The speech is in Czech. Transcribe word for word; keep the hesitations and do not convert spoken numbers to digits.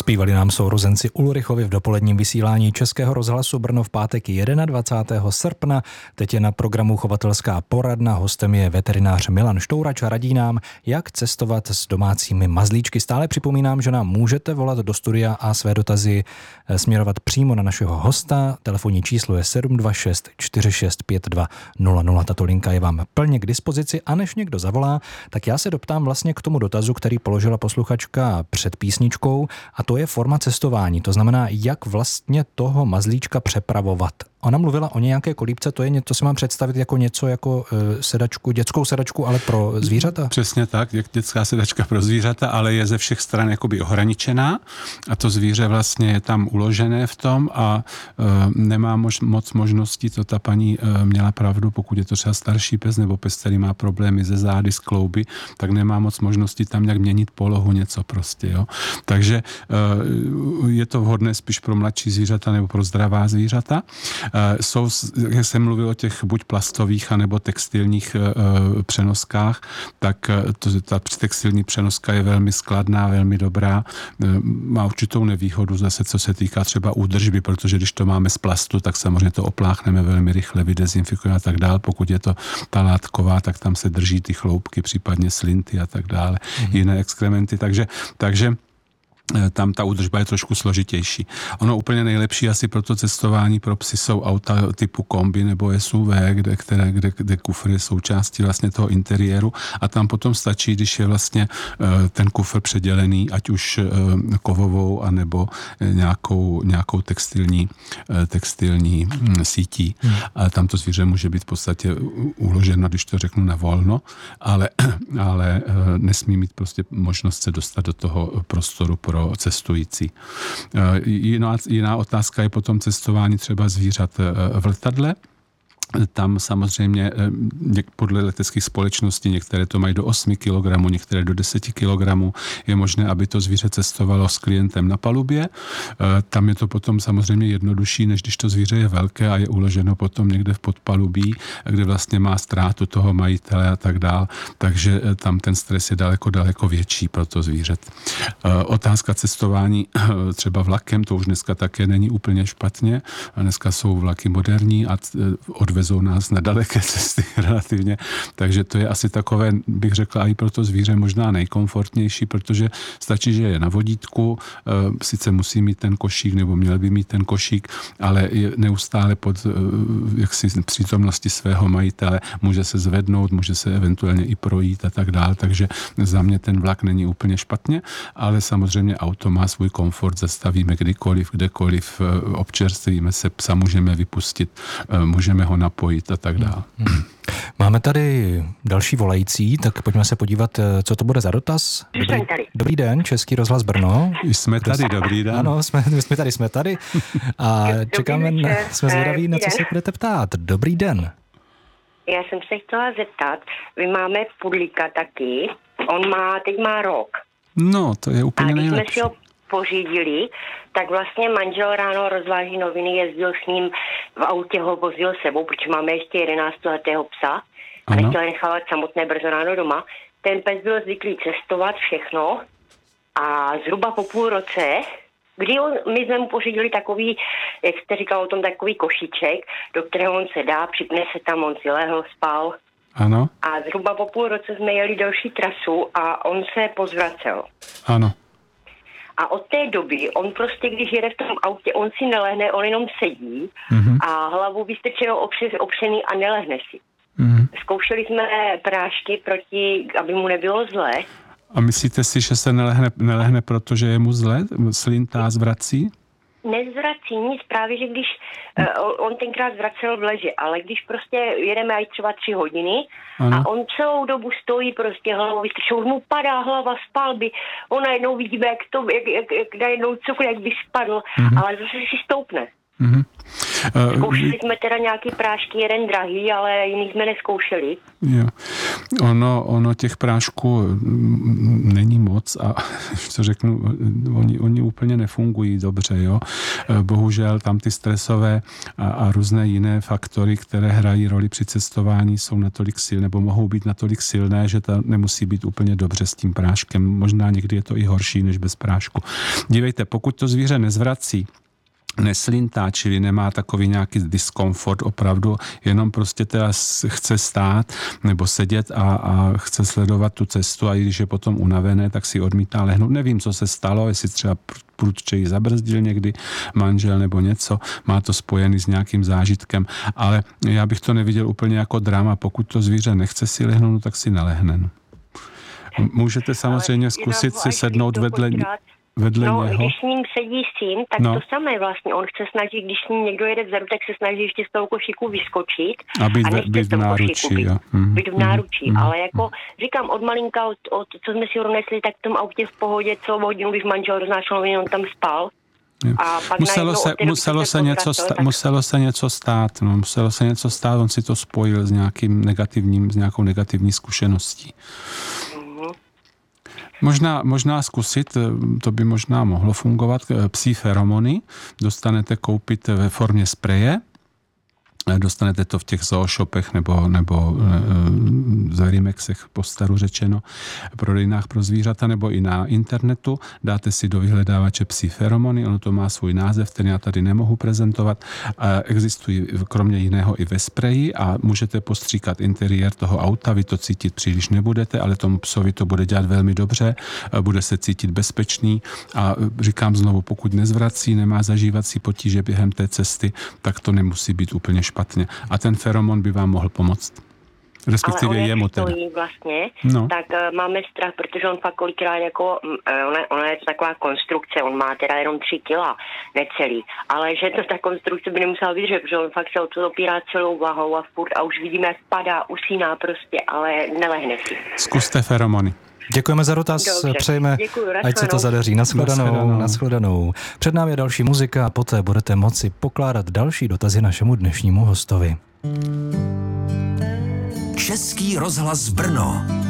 Zpívali nám sourozenci Ulrichovi v dopoledním vysílání Českého rozhlasu Brno v pátek dvacátého prvního srpna. Teď je na programu chovatelská poradna. Hostem je veterinář Milan Štourač a radí nám, jak cestovat s domácími mazlíčky. Stále připomínám, že nám můžete volat do studia a své dotazy směrovat přímo na našeho hosta. Telefonní číslo je sedm dva šest čtyři šest pět dva nula nula. Tato linka je vám plně k dispozici a než někdo zavolá, tak já se doptám vlastně k tomu dotazu, který položila posluchačka před písničkou, a to je forma cestování. To znamená, jak vlastně toho mazlíčka přepravovat. Ona mluvila o nějaké kolíbce, to je, to si mám představit jako něco jako e, sedačku, dětskou sedačku, ale pro zvířata? Přesně tak, jak dětská sedačka pro zvířata, ale je ze všech stran jakoby ohraničená a to zvíře vlastně je tam uložené v tom a e, nemá mož, moc možností, to ta paní e, měla pravdu, pokud je to třeba starší pes nebo pes, který má problémy ze zády, z klouby, tak nemá moc možností tam nějak měnit polohu, něco prostě, jo. Takže e, je to vhodné spíš pro mladší zvířata nebo pro zdravá zvířata. Jsou, jak jsem mluvil o těch buď plastových, anebo textilních e, přenoskách, tak to, ta textilní přenoska je velmi skladná, velmi dobrá. E, má určitou nevýhodu zase, co se týká třeba údržby, protože když to máme z plastu, tak samozřejmě to opláchneme velmi rychle, vydezinfikujeme a tak dále. Pokud je to ta látková, tak tam se drží ty chloupky, případně slinty a tak dále, mm-hmm. jiné exkrementy. Takže, takže tam ta údržba je trošku složitější. Ono úplně nejlepší asi pro to cestování pro psy jsou auta typu kombi nebo S U V, kde, které, kde, kde kufr je součástí vlastně toho interiéru a tam potom stačí, když je vlastně ten kufr předělený, ať už kovovou, anebo nějakou, nějakou textilní, textilní sítí. Hmm. A tam to zvíře může být v podstatě uloženo, když to řeknu, na volno, ale, ale nesmí mít prostě možnost se dostat do toho prostoru pro cestující. Jiná, jiná otázka je potom cestování třeba zvířat v letadle. Tam samozřejmě podle leteckých společností některé to mají do osmi kilogramů, některé do deseti kilogramů. Je možné, aby to zvíře cestovalo s klientem na palubě. Tam je to potom samozřejmě jednodušší, než když to zvíře je velké a je uloženo potom někde v podpalubí, kde vlastně má ztrátu toho majitele a tak dál. Takže tam ten stres je daleko, daleko větší pro to zvíře. Otázka cestování třeba vlakem, to už dneska také není úplně špatně. Dneska jsou vlaky moderní a odvezou nás na daleké cesty relativně, takže to je asi takové, bych řekla, i pro to zvíře možná nejkomfortnější, protože stačí, že je na vodítku, sice musí mít ten košík, nebo měl by mít ten košík, ale je neustále pod jaksi přítomnosti svého majitele, může se zvednout, může se eventuálně i projít a tak dál, takže za mě ten vlak není úplně špatně, ale samozřejmě auto má svůj komfort, zastavíme kdykoliv, kdekoliv, občerstvíme se, psa můžeme vypustit, můžeme ho napojit a tak dále. Máme tady další volající, tak pojďme se podívat, co to bude za dotaz. Dobrý, dobrý den, Český rozhlas Brno. Jsme tady, dobrý den. Ano, jsme, jsme tady, jsme tady a čekáme, na, jsme zvědaví, na co se budete ptát. Dobrý den. Já jsem se chtěla zeptat, vy máme pudlíka taky, on má, teď má rok. No, to je úplně nejlepší. A když jsme si ho pořídili, tak vlastně manžel ráno rozváží noviny, jezdil s ním v autě, ho vozil sebou, protože máme ještě jedenáctiletého psa a nechtěl nechávat samotné brzo ráno doma. Ten pes byl zvyklý cestovat všechno a zhruba po půl roce, kdy on, my jsme mu pořídili takový, jak jste říkal o tom, takový košíček, do kterého on se dá, připne se tam, on si lehl, spal. Ano. A zhruba po půl roce jsme jeli další trasu a on se pozvracel. Ano. A od té doby, on prostě, když jede v tom autě, on si nelehne, on jenom sedí mm-hmm. a hlavu vystrčenou opře, opřený a nelehne si. Mm-hmm. Zkoušeli jsme prášky proti, aby mu nebylo zlé. A myslíte si, že se nelehne, nelehne protože je mu zlé? Slintá, zvrací? Nezvrací nic, právě, že když uh, on tenkrát zvracel v leže, ale když prostě jedeme aj třeba tři hodiny ano. a on celou dobu stojí prostě hlavou vystrčenou, mu padá hlava z palby, on najednou vidíme, jak to, jak, jak, jak najednou cokoliv, jak by spadl, mm-hmm. ale zase si stoupne. Mm-hmm. Zkoušeli jsme teda nějaký prášky, jeden drahý, ale jiný jsme neskoušeli. Jo. Ono, ono těch prášků není moc a co řeknu, oni, oni úplně nefungují dobře, jo. Bohužel tam ty stresové a, a různé jiné faktory, které hrají roli při cestování, jsou natolik silné, nebo mohou být natolik silné, že to nemusí být úplně dobře s tím práškem. Možná někdy je to i horší než bez prášku. Dívejte, pokud to zvíře nezvrací, neslintá, čili nemá takový nějaký diskomfort opravdu, jenom prostě teda chce stát nebo sedět a, a chce sledovat tu cestu a i když je potom unavené, tak si odmítá lehnout. Nevím, co se stalo, jestli třeba prudčeji zabrzdil někdy manžel nebo něco, má to spojený s nějakým zážitkem, ale já bych to neviděl úplně jako drama. Pokud to zvíře nechce si lehnout, no, tak si nelehne. Můžete samozřejmě zkusit si sednout vedle... vedle no, něho. Když s ním sedí syn, tak no. to samé vlastně. On chce snažit, když s ním někdo jede vzadu, tak se snaží ještě z toho košíku vyskočit. A být, a být v náručí. Být, mm, být v náručí. Mm, ale jako říkám, od malinka, od, od, co jsme si odnesli, tak v tom autě v pohodě celou hodinu, když manžel roznášel noviny, on tam spal. A pak muselo, se, muselo, se něco sta- tak... muselo se něco stát. No, muselo se něco stát, on si to spojil s nějakým negativním, s nějakou negativní zkušeností. Mm-hmm. Možná, možná zkusit, to by možná mohlo fungovat, psí feromony. Dostanete koupit ve formě spreje. Dostanete to v těch zooshopech nebo, nebo e, Verimexech, po staru řečeno, prodejnách pro zvířata, nebo i na internetu. Dáte si do vyhledávače psí feromony, ono to má svůj název, ten já tady nemohu prezentovat. E, existují kromě jiného i ve spreji a můžete postříkat interiér toho auta, vy to cítit příliš nebudete, ale tomu psovi to bude dělat velmi dobře, e, bude se cítit bezpečný a říkám znovu, pokud nezvrací, nemá zažívací potíže během té cesty, tak to nemusí být úplně špatně. A ten feromon by vám mohl pomoct. Respektive ale jemu teda. vlastně, no. tak uh, máme strach, protože on fakt kolikrát jako, uh, ona, ona je to taková konstrukce, on má teda jenom tři kila, necelý, ale že to ta konstrukce by nemusela vydržet, protože on fakt se o to opírá celou vahou a furt a už vidíme, jak padá, usíná prostě, ale nelehne si. Zkuste feromony. Děkujeme za dotaz, dobře. přejeme, Děkuju, ať se to zadaří. Nashledanou, nashledanou. Před námi je další muzika a poté budete moci pokládat další dotazy našemu dnešnímu hostovi. Český rozhlas Brno.